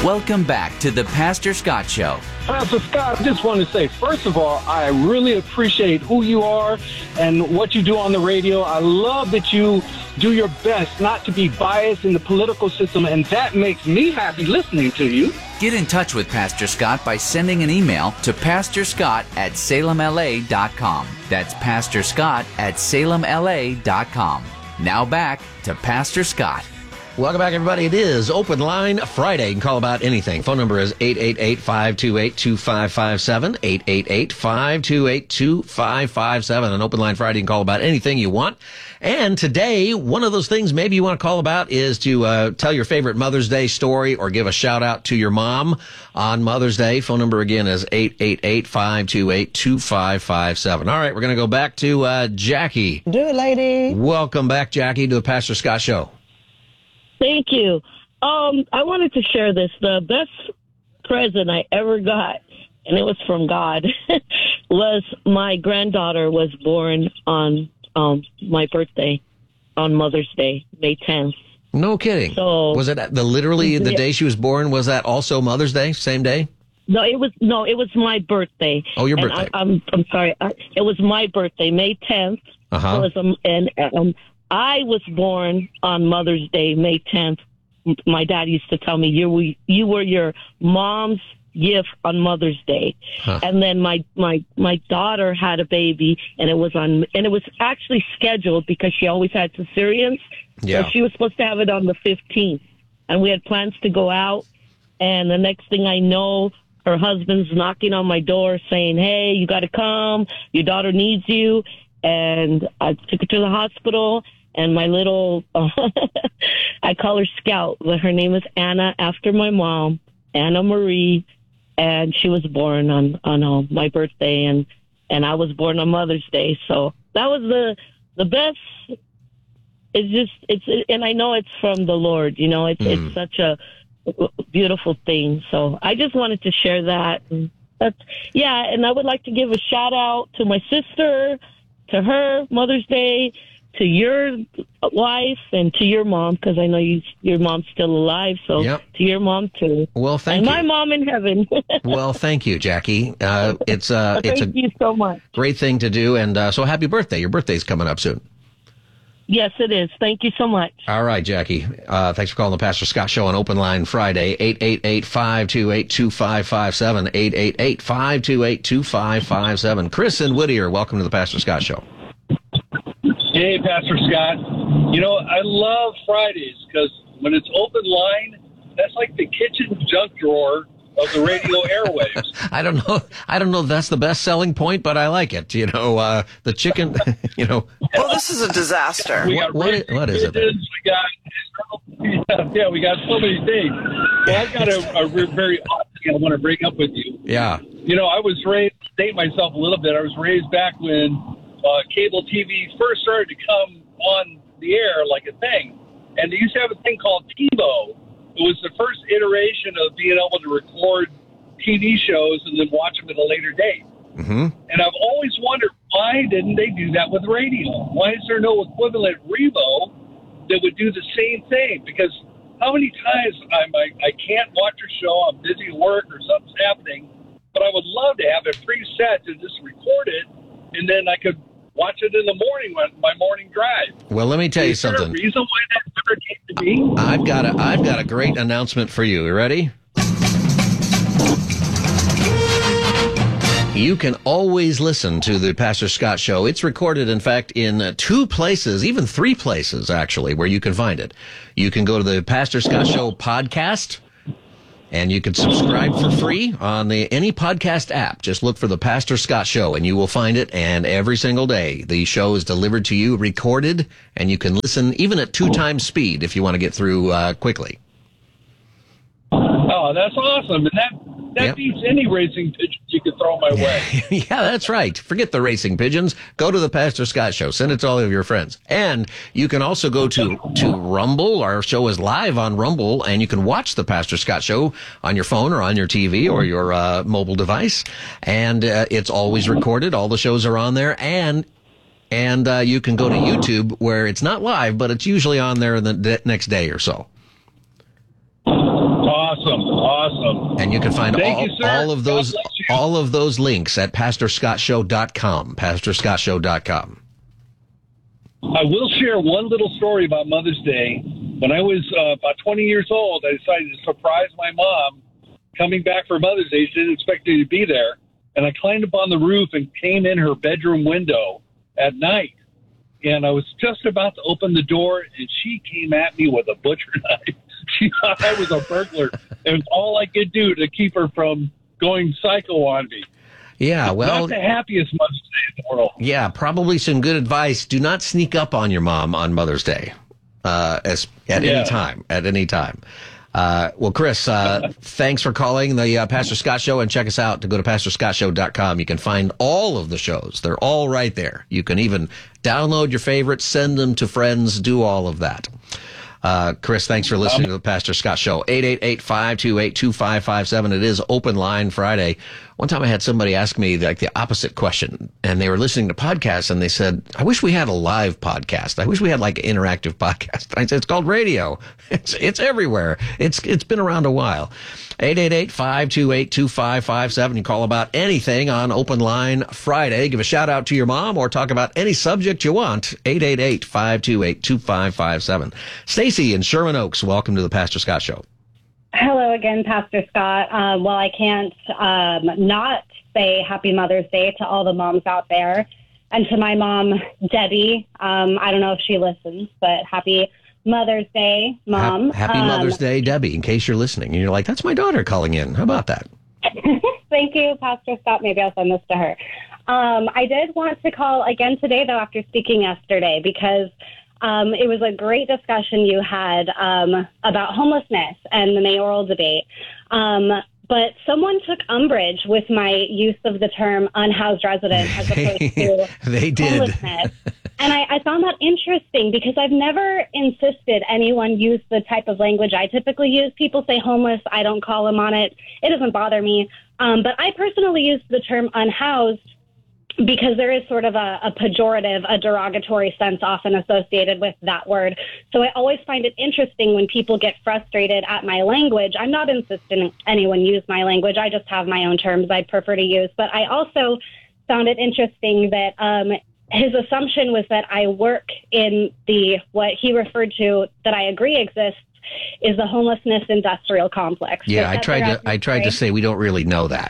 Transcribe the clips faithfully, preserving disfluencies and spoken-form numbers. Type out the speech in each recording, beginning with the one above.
Welcome back to the Pastor Scott Show. Pastor Scott, I just want to say, first of all, I really appreciate who you are and what you do on the radio. I love that you do your best not to be biased in the political system, and that makes me happy listening to you. Get in touch with Pastor Scott by sending an email to pastor scott at salem l a dot com. That's pastor scott at salem l a dot com. Now back to Pastor Scott. Welcome back, everybody. It is Open Line Friday. You can call about anything. Phone number is eight eight eight, five two eight, two five five seven, eight eight eight, five two eight, two five five seven. On Open Line Friday, you can call about anything you want. And today, one of those things maybe you want to call about is to uh, tell your favorite Mother's Day story or give a shout-out to your mom on Mother's Day. Phone number again is eight eight eight, five two eight, two five five seven. All right, we're going to go back to uh, Jackie. Do it, lady. Welcome back, Jackie, to the Pastor Scott Show. Thank you. Um, I wanted to share this. The best present I ever got, and it was from God, was my granddaughter was born on um, my birthday, on Mother's Day, May tenth. No kidding. So was it the literally the yeah. day she was born? Was that also Mother's Day? Same day? No, it was no, it was my birthday. Oh, your and birthday. I, I'm I'm sorry. I, it was my birthday, May tenth. Uh-huh. Was, um, and um, I was born on Mother's Day, May tenth. My dad used to tell me you were, you were your mom's gift on Mother's Day. Huh. And then my, my, my daughter had a baby, and it was on, and it was actually scheduled because she always had cesareans. Yeah. So she was supposed to have it on the fifteenth, and we had plans to go out. And the next thing I know, her husband's knocking on my door saying, "Hey, you got to come. Your daughter needs you." And I took her to the hospital, and my little, uh, I call her Scout, but her name is Anna, after my mom, Anna Marie, and she was born on, on uh, my birthday, and, and I was born on Mother's Day. So that was the, the best. It's just, it's, and I know it's from the Lord, you know, it's, mm. it's such a beautiful thing. So I just wanted to share that. And that's, yeah. And I would like to give a shout out to my sister, to her Mother's Day, to your wife, and to your mom, because I know you, your mom's still alive. So yep. to your mom too. Well, thank and you. my mom in heaven. Well, thank you, Jackie. Uh, it's uh, well, it's thank a you so much. Great thing to do, and uh, so happy birthday! Your birthday's coming up soon. Yes, it is. Thank you so much. All right, Jackie. Uh, thanks for calling the Pastor Scott Show on Open Line Friday. eight eight eight, five two eight, two five five seven. eight eight eight, five two eight, two five five seven. Chris in Whittier, welcome to the Pastor Scott Show. Hey, Pastor Scott. You know, I love Fridays because when it's open line, that's like the kitchen junk drawer of the radio airwaves. I don't know. I don't know if that's the best selling point, but I like it. You know, uh, the chicken, you know. Well, this is a disaster. What, what, is, what is it then? We got, yeah, we got so many things. Well, I've got a, a very odd thing I want to bring up with you. Yeah. You know, I was raised, to date myself a little bit, I was raised back when uh, cable T V first started to come on the air like a thing. And they used to have a thing called TiVo. It was the first iteration of being able to record T V shows and then watch them at a later date. Mm-hmm. And I've always wondered, why didn't they do that with radio? Why is there no equivalent Revo that would do the same thing? Because how many times I'm, I, I can't watch a show, I'm busy at work or something's happening, but I would love to have it preset and just record it, and then I could watch it in the morning on my morning drive. Well, let me tell you Is there something. a reason why that never came to be? I've got a I've got a great announcement for you. You ready? You can always listen to the Pastor Scott Show. It's recorded, in fact, in uh, two places, even three places, actually, where you can find it. You can go to the Pastor Scott Show podcast, and you can subscribe for free on the any podcast app. Just look for the Pastor Scott Show, and you will find it. And every single day, the show is delivered to you, recorded, and you can listen even at two times speed if you want to get through uh, quickly. Oh, that's awesome. And that that yep. beats any racing pigeons you could throw my way. Yeah, that's right. Forget the racing pigeons. Go to the Pastor Scott Show. Send it to all of your friends. And you can also go to, to Rumble. Our show is live on Rumble, and you can watch the Pastor Scott Show on your phone or on your T V or your uh, mobile device. And uh, it's always recorded. All the shows are on there. And and uh, you can go to YouTube, where it's not live, but it's usually on there the next day or so. Awesome, awesome. And you can find Thank all, you, sir. all of those God bless you. all of those links at pastor scott show dot com. pastor scott show dot com. I will share one little story about Mother's Day. When I was uh, about twenty years old, I decided to surprise my mom coming back for Mother's Day. She didn't expect me to be there. And I climbed up on the roof and came in her bedroom window at night. And I was just about to open the door, and she came at me with a butcher knife. She thought I was a burglar. It was all I could do to keep her from going psycho on me. Yeah, well, not the happiest Mother's Day in the world. Yeah, probably some good advice. Do not sneak up on your mom on Mother's Day, uh, as at Yeah. any time. At any time. Uh, well, Chris, uh, thanks for calling the uh, Pastor Scott Show, and check us out to go to pastor scott show dot com. You can find all of the shows. They're all right there. You can even download your favorites, send them to friends, do all of that. Uh, Chris, thanks for listening um, to the Pastor Scott Show. eight eight eight, five two eight, two five five seven. It is Open Line Friday. One time I had somebody ask me like the opposite question, and they were listening to podcasts, and they said, I wish we had a live podcast. I wish we had like an interactive podcast. And I said, it's called radio. It's, it's everywhere. It's, it's been around a while. eight eight eight, five two eight, two five five seven. You call about anything on Open Line Friday. Give a shout out to your mom or talk about any subject you want. eight eight eight, five two eight, two five five seven. Stacy in Sherman Oaks, welcome to the Pastor Scott Show. Hello again, Pastor Scott. Um, well, I can't um, not say Happy Mother's Day to all the moms out there. And to my mom, Debbie, um, I don't know if she listens, but happy Mother's Day, Mom. Ha- happy um, Mother's Day, Debbie, in case you're listening. And you're like, that's my daughter calling in. How about that? Thank you, Pastor Scott. Maybe I'll send this to her. Um, I did want to call again today, though, after speaking yesterday, because um, it was a great discussion you had um, about homelessness and the mayoral debate. Um, but someone took umbrage with my use of the term unhoused resident as opposed to they did. homelessness. And I, I found that interesting because I've never insisted anyone use the type of language I typically use. People say homeless. I don't call them on it. It doesn't bother me. Um, but I personally use the term unhoused because there is sort of a, a pejorative, a derogatory sense often associated with that word. So I always find it interesting when people get frustrated at my language. I'm not insisting anyone use my language. I just have my own terms I'd prefer to use. But I also found it interesting that um, his assumption was that I work in the, what he referred to, that I agree exists, is the homelessness industrial complex. Yeah, I tried to, I tried to say we don't really know that.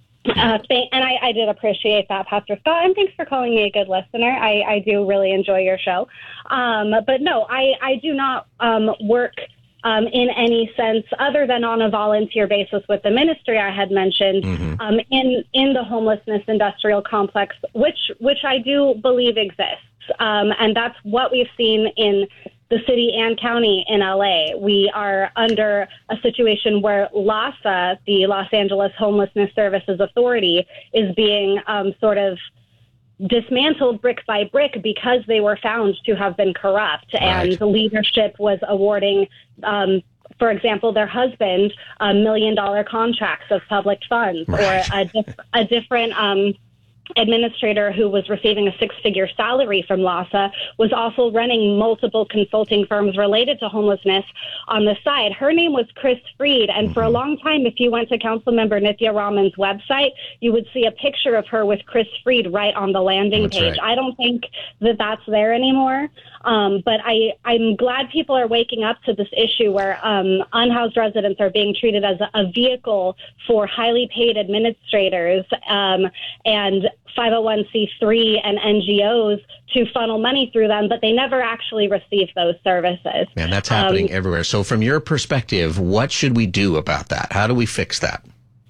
Uh, thank, and I, I did appreciate that, Pastor Scott, and thanks for calling me a good listener. I, I do really enjoy your show. Um, but no, I, I do not um, work um, in any sense other than on a volunteer basis with the ministry I had mentioned mm-hmm. um, in, in the homelessness industrial complex, which, which I do believe exists. Um, and that's what we've seen in the city and county in L A. We are under a situation where LAHSA, the Los Angeles Homelessness Services Authority, is being um, sort of dismantled brick by brick because they were found to have been corrupt. Right. And leadership was awarding, um, for example, their husband a million dollar contracts of public funds, right. or a, dif- a different um administrator who was receiving a six-figure salary from LAHSA was also running multiple consulting firms related to homelessness on the side. Her name was Chris Freed, and for a long time, if you went to Councilmember Nithya Raman's website, you would see a picture of her with Chris Freed right on the landing that's page. Right. I don't think that that's there anymore, um, but I, I'm glad people are waking up to this issue where um, unhoused residents are being treated as a, a vehicle for highly paid administrators um, and five oh one c three and N G Os to funnel money through them, but they never actually receive those services. Man, that's happening um, everywhere. So from your perspective, what should we do about that? How do we fix that?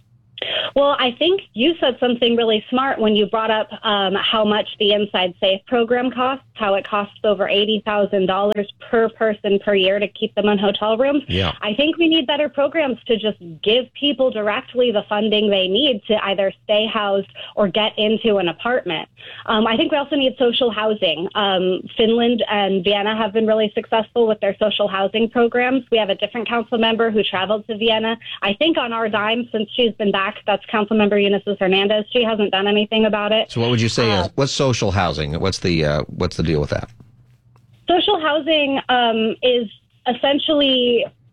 Well, I think you said something really smart when you brought up um, how much the Inside Safe program costs, how it costs over eighty thousand dollars per person per year to keep them in hotel rooms. Yeah. I think we need better programs to just give people directly the funding they need to either stay housed or get into an apartment. Um, I think we also need social housing. Um, Finland and Vienna have been really successful with their social housing programs. We have a different council member who traveled to Vienna, I think on our dime since she's been back. That's Councilmember Unisys Hernandez. She hasn't done anything about it. So what would you say uh, is, what's social housing? What's the uh, what's the deal with that? Social housing um, is essentially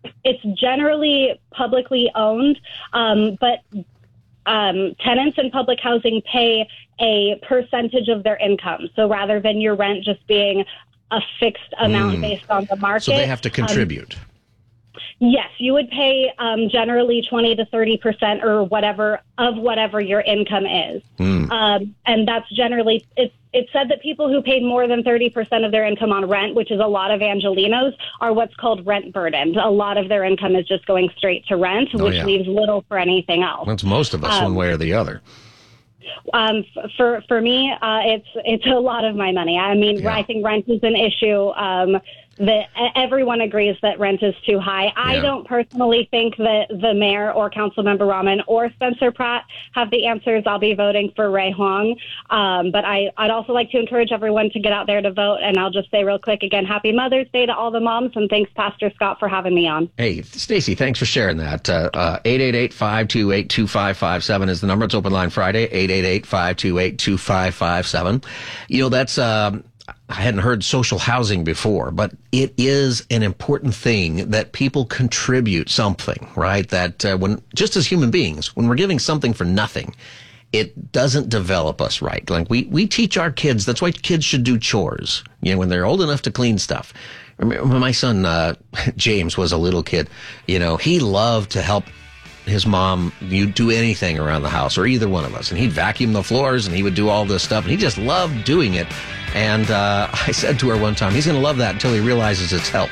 it's generally publicly owned, um, but um, tenants in public housing pay a percentage of their income. So rather than your rent just being a fixed amount mm. based on the market. So they have to contribute. Um, Yes, you would pay um, generally twenty to thirty percent or whatever of whatever your income is. Mm. Um, and that's generally, it's, it's said that people who paid more than thirty percent of their income on rent, which is a lot of Angelenos, are what's called rent burdened. A lot of their income is just going straight to rent, oh, which yeah. leaves little for anything else. That's most of us, um, one way or the other. Um, for for me, uh, it's it's a lot of my money. I mean, yeah. I think rent is an issue. Um, that everyone agrees that rent is too high. I yeah. don't personally think that the mayor or Councilmember Rahman or Spencer Pratt have the answers. I'll be voting for Ray Huang. Um, but I, I'd also like to encourage everyone to get out there to vote. And I'll just say real quick again, happy Mother's Day to all the moms. And thanks, Pastor Scott, for having me on. Hey, Stacey, thanks for sharing that. Uh, uh, eight eight eight, five two eight, two five five seven is the number. It's Open Line Friday, eight eight eight, five two eight, two five five seven. You know, that's... Um, I hadn't heard social housing before, but it is an important thing that people contribute something, right? That uh, when, just as human beings, when we're giving something for nothing, it doesn't develop us right. Like we, we teach our kids, that's why kids should do chores, you know, when they're old enough to clean stuff. Remember, when my son, uh, James was a little kid, you know, he loved to help his mom, you'd do anything around the house, or either one of us. And he'd vacuum the floors, and he would do all this stuff, and he just loved doing it. And uh, I said to her one time, he's going to love that until he realizes it's help.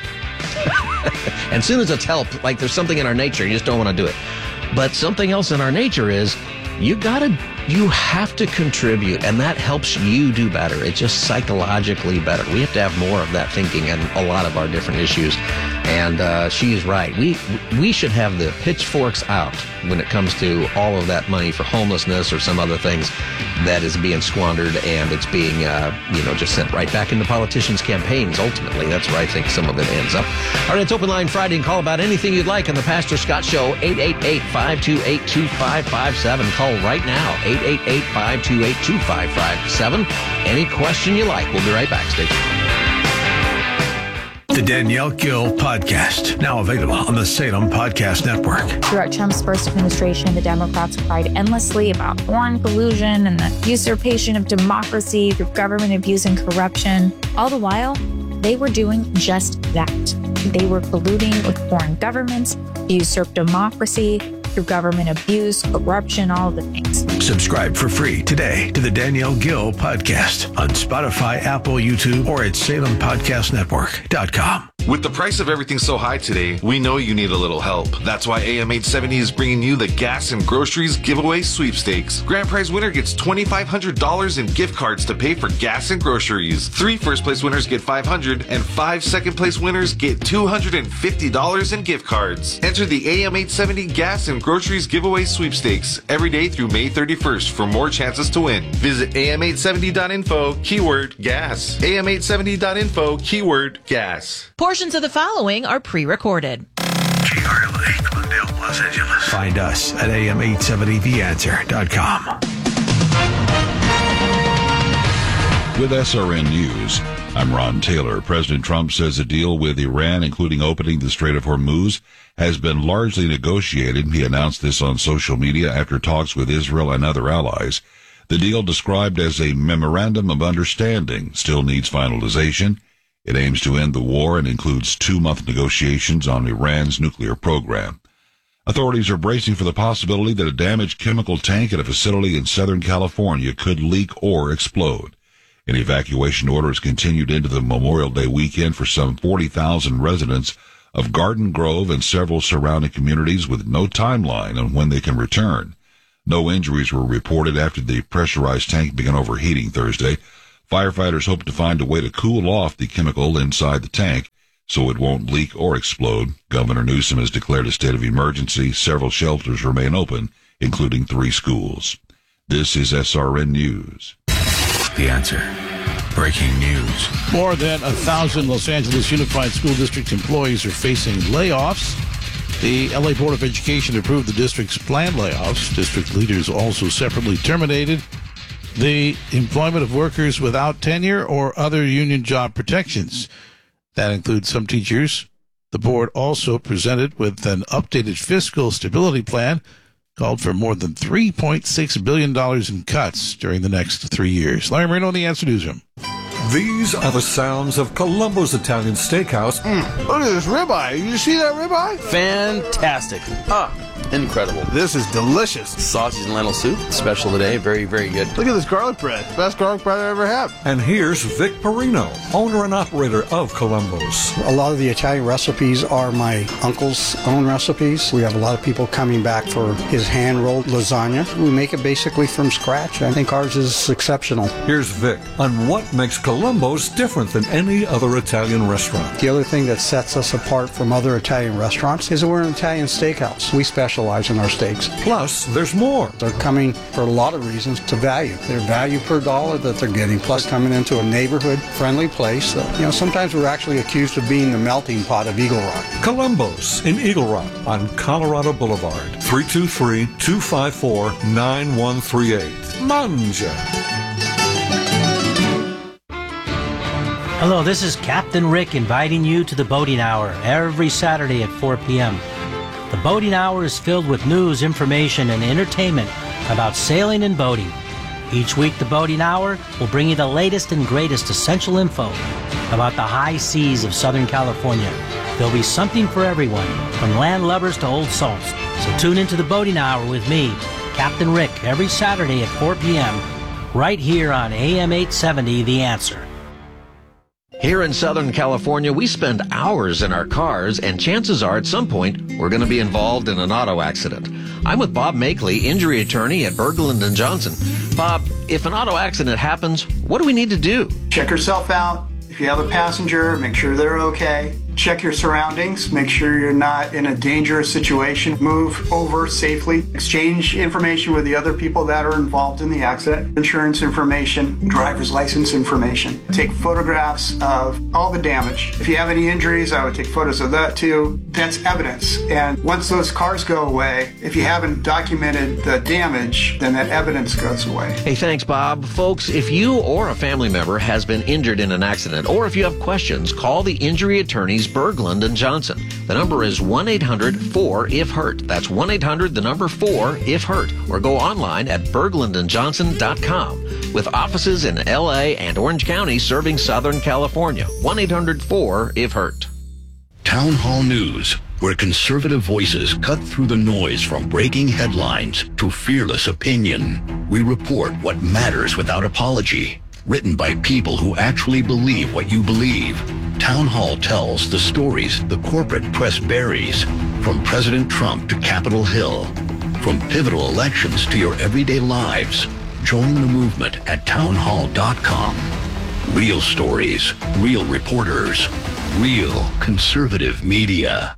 And as soon as it's help, like there's something in our nature, you just don't want to do it. But something else in our nature is you gotta, you have to contribute, and that helps you do better. It's just psychologically better. We have to have more of that thinking in a lot of our different issues. And uh, she is right. We we should have the pitchforks out when it comes to all of that money for homelessness or some other things that is being squandered, and it's being, uh, you know, just sent right back into politicians' campaigns. Ultimately, that's where I think some of it ends up. All right, it's Open Line Friday, and call about anything you'd like on the Pastor Scott Show. eight eight eight, five two eight, two five five seven. Call right now. eight eight eight, five two eight, two five five seven. Any question you like. We'll be right back. Stay tuned. The Danielle Gill Podcast, now available on the Salem Podcast Network. Throughout Trump's first administration, the Democrats cried endlessly about foreign collusion and the usurpation of democracy through government abuse and corruption. All the while, they were doing just that. They were colluding with foreign governments, usurp democracy through government abuse, corruption, all of the things. Subscribe for free today to the Danielle Gill Podcast on Spotify, Apple, YouTube, or at salem podcast network dot com. With the price of everything so high today, we know you need a little help. That's why A M eight seventy is bringing you the Gas and Groceries Giveaway Sweepstakes. Grand prize winner gets two thousand five hundred dollars in gift cards to pay for gas and groceries. Three first place winners get five hundred dollars, and five second place winners get two hundred fifty dollars in gift cards. Enter the A M eight seventy Gas and Groceries Giveaway Sweepstakes every day through May thirty-first for more chances to win. Visit A M eight seventy dot info, keyword gas. A M eight seventy dot info, keyword gas. Portions of the following are pre-recorded. K R L A, Glendale, Los Angeles. Find us at A M eight seventy the answer dot com. With S R N News, I'm Ron Taylor. President Trump says a deal with Iran, including opening the Strait of Hormuz, has been largely negotiated. He announced this on social media after talks with Israel and other allies. The deal, described as a memorandum of understanding, still needs finalization. It aims to end the war and includes two-month negotiations on Iran's nuclear program. Authorities are bracing for the possibility that a damaged chemical tank at a facility in Southern California could leak or explode. An evacuation order is continued into the Memorial Day weekend for some forty thousand residents of Garden Grove and several surrounding communities, with no timeline on when they can return. No injuries were reported after the pressurized tank began overheating Thursday. Firefighters hope to find a way to cool off the chemical inside the tank so it won't leak or explode. Governor Newsom has declared a state of emergency. Several shelters remain open, including three schools. This is S R N News. The Answer. Breaking news. More than a thousand Los Angeles Unified School District employees are facing layoffs. The L A Board of Education approved the district's planned layoffs. District leaders also separately terminated the employment of workers without tenure or other union job protections. That includes some teachers, The board also presented with an updated fiscal stability plan, called for more than three point six billion dollars in cuts during the next three years. Larry Marino in the Answer Newsroom. These are the sounds of Columbo's Italian Steakhouse. Mm, look at this ribeye. You see that ribeye? Fantastic. Ah, incredible. This is delicious. Sausage and lentil soup, special today. Very, very good. Look at this garlic bread. Best garlic bread I ever had. And here's Vic Perino, owner and operator of Columbo's. A lot of the Italian recipes are my uncle's own recipes. We have a lot of people coming back for his hand-rolled lasagna. We make it basically from scratch. I think ours is exceptional. Here's Vic on what makes Columbo's different than any other Italian restaurant. The other thing that sets us apart from other Italian restaurants is that we're an Italian steakhouse. We specialize in our steaks. Plus, there's more. They're coming for a lot of reasons to value. Their value per dollar that they're getting, plus coming into a neighborhood-friendly place. Uh, you know, sometimes we're actually accused of being the melting pot of Eagle Rock. Columbo's in Eagle Rock on Colorado Boulevard. three two three, two five four, nine one three eight. Mangia. Hello, this is Captain Rick inviting you to the Boating Hour every Saturday at four p.m. The Boating Hour is filled with news, information, and entertainment about sailing and boating. Each week, the Boating Hour will bring you the latest and greatest essential info about the high seas of Southern California. There'll be something for everyone, from land lubbers to old salts. So tune into the Boating Hour with me, Captain Rick, every Saturday at four p.m. right here on A M eight seventy, The Answer. Here in Southern California, we spend hours in our cars, and chances are at some point we're going to be involved in an auto accident. I'm with Bob Makeley, injury attorney at Berglund and Johnson. Bob, if an auto accident happens, what do we need to do? Check yourself out. If you have a passenger, make sure they're okay. Check your surroundings. Make sure you're not in a dangerous situation. Move over safely. Exchange information with the other people that are involved in the accident. Insurance information, driver's license information. Take photographs of all the damage. If you have any injuries, I would take photos of that too. That's evidence. And once those cars go away, if you haven't documented the damage, then that evidence goes away. Hey, thanks, Bob. Folks, if you or a family member has been injured in an accident, or if you have questions, call the injury attorneys Berglund and Johnson. The number is one eight hundred four if hurt. That's one eight hundred, the number four, if hurt. Or go online at berglund and johnson dot com. With offices in L A and Orange County serving Southern California. one eight hundred four if hurt. Town Hall News, where conservative voices cut through the noise from breaking headlines to fearless opinion. We report what matters without apology. Written by people who actually believe what you believe. Town Hall tells the stories the corporate press buries, from President Trump to Capitol Hill, from pivotal elections to your everyday lives. Join the movement at town hall dot com. Real stories, real reporters, real conservative media.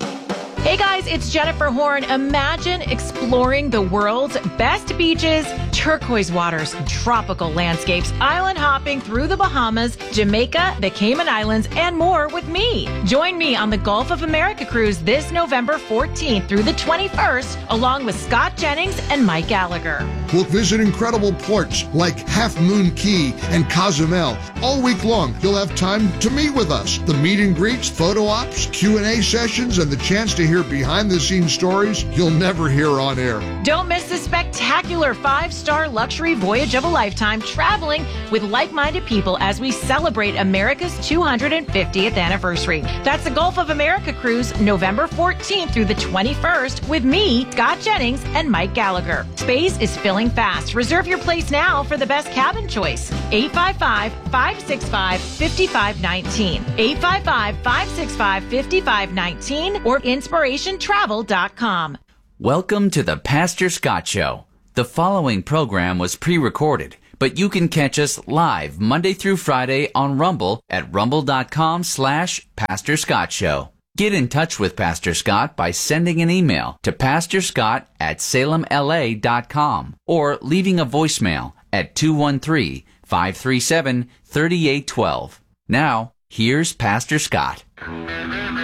Hey guys, it's Jennifer Horn. Imagine exploring the world's best beaches, turquoise waters, tropical landscapes, island hopping through the Bahamas, Jamaica, the Cayman Islands, and more with me. Join me on the Gulf of America cruise this November fourteenth through the twenty-first, along with Scott Jennings and Mike Gallagher. We'll visit incredible ports like Half Moon Key and Cozumel. All week long, you'll have time to meet with us. The meet and greets, photo ops, Q and A sessions, and the chance to hear behind-the-scenes stories you'll never hear on air. Don't miss this spectacular five-star luxury voyage of a lifetime, traveling with like-minded people as we celebrate America's two hundred fiftieth anniversary. That's the Gulf of America cruise, November fourteenth through the twenty-first, with me, Scott Jennings, and Mike Gallagher. Space is filling fast. Reserve your place now for the best cabin choice. eight five five, five six five, five five one nine. eight five five, five six five, five five one nine or inspiration travel dot com. Welcome to the Pastor Scott Show. The following program was pre-recorded, but you can catch us live Monday through Friday on Rumble at rumble.com slash Pastor Scott Show. Get in touch with Pastor Scott by sending an email to pastorscott at salem l a dot com or leaving a voicemail at two one three, five three seven, three eight one two. Now, here's Pastor Scott.